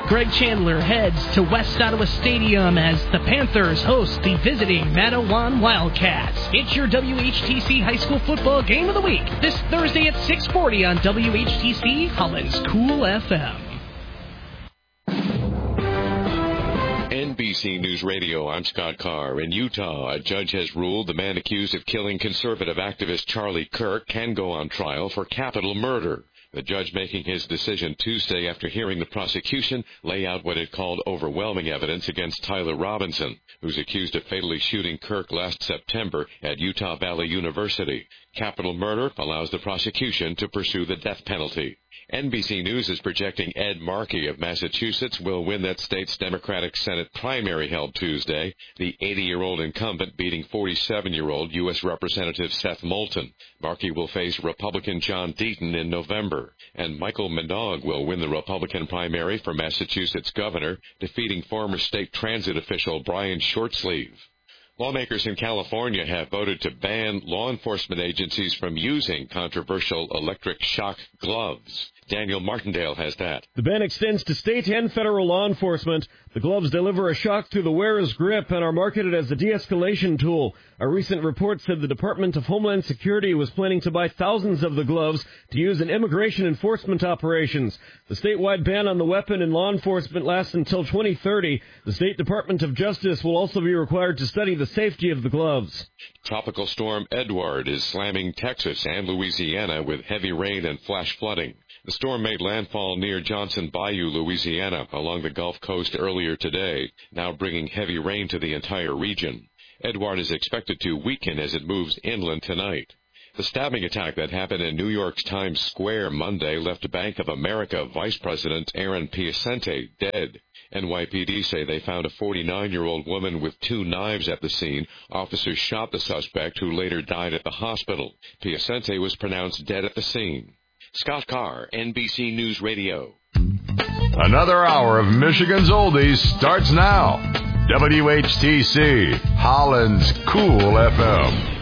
Greg Chandler heads to West Ottawa Stadium as the Panthers host the visiting Manawan Wildcats. It's your WHTC High School Football Game of the Week this Thursday at 6:40 on WHTC Holland's Cool FM. NBC News Radio, I'm Scott Carr. In Utah, a judge has ruled the man accused of killing conservative activist Charlie Kirk can go on trial for capital murder. The judge making his decision Tuesday after hearing the prosecution lay out what it called overwhelming evidence against Tyler Robinson, who's accused of fatally shooting Kirk last September at Utah Valley University. Capital murder allows the prosecution to pursue the death penalty. NBC News is projecting Ed Markey of Massachusetts will win that state's Democratic Senate primary held Tuesday, the 80-year-old incumbent beating 47-year-old U.S. Representative Seth Moulton. Markey will face Republican John Deaton in November, and Michael Minogue will win the Republican primary for Massachusetts governor, defeating former state transit official Brian Shortsleeve. Lawmakers in California have voted to ban law enforcement agencies from using controversial electric shock gloves. Daniel Martindale has that. The ban extends to state and federal law enforcement. The gloves deliver a shock through the wearer's grip and are marketed as a de-escalation tool. A recent report said the Department of Homeland Security was planning to buy thousands of the gloves to use in immigration enforcement operations. The statewide ban on the weapon in law enforcement lasts until 2030. The State Department of Justice will also be required to study the safety of the gloves. Tropical storm Edward is slamming Texas and Louisiana with heavy rain and flash flooding. The storm made landfall near Johnson Bayou, Louisiana, along the Gulf Coast earlier today, now bringing heavy rain to the entire region. Edward is expected to weaken as it moves inland tonight. The stabbing attack that happened in New York's Times Square Monday left Bank of America Vice President Aaron Piacente dead. NYPD say they found a 49-year-old woman with 2 knives at the scene. Officers shot the suspect, who later died at the hospital. Piacente was pronounced dead at the scene. Scott Carr, NBC News Radio. Another hour of Michigan's Oldies starts now. WHTC, Holland's Cool FM.